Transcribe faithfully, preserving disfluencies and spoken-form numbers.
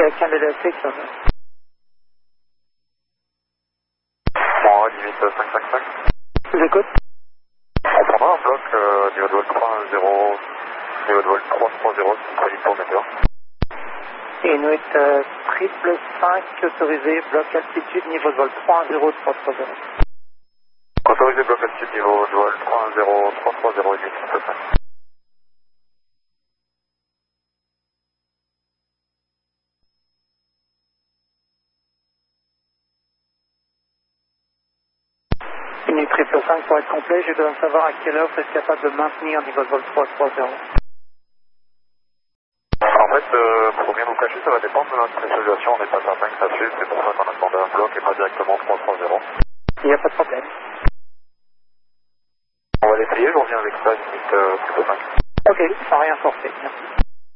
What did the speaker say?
quelqu'un de la section. Bon, limite cinq cinq cinq. Je vous écoute. On prendra un bloc euh, niveau de vol trois un zéro, niveau de vol trois trois zéro, disponible pour météo. Et Inuit euh, triple cinq autorisé, bloc altitude, niveau de vol trois un zéro trois trois zéro. Autorisé bloc altitude, niveau de vol trois un zéro trois trois zéro, Inuit triple cinq. Inuit triple cinq pour être complet, j'ai besoin de savoir à quelle heure vous êtes capable de maintenir niveau de vol trois trois zéro. En fait, euh, pour rien vous cacher, ça va dépendre de notre spécialisation. On n'est pas certain que ça suive, c'est pour ça qu'on a demandé un bloc et pas directement trois trois zéro. Il n'y a pas de problème. On va l'essayer, je reviens avec ça, limite euh, triple cinq. Ok, sans rien forcer, merci.